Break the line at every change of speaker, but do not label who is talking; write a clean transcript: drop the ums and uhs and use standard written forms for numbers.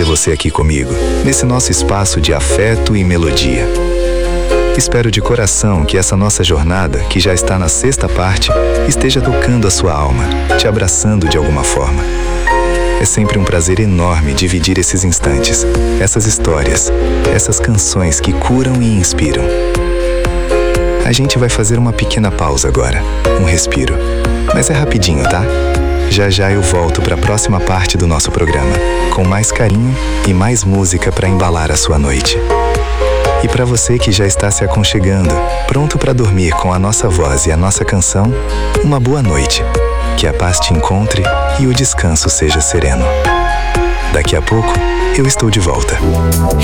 você aqui comigo, nesse nosso espaço de afeto e melodia. Espero de coração que essa nossa jornada, que já está na 6ª parte, esteja tocando a sua alma, te abraçando de alguma forma. É sempre um prazer enorme dividir esses instantes, essas histórias, essas canções que curam e inspiram. A gente vai fazer uma pequena pausa agora, um respiro. Mas é rapidinho, tá? Já já eu volto para a próxima parte do nosso programa, com mais carinho e mais música para embalar a sua noite. E para você que já está se aconchegando, pronto para dormir com a nossa voz e a nossa canção, uma boa noite. Que a paz te encontre e o descanso seja sereno. Daqui a pouco, eu estou de volta.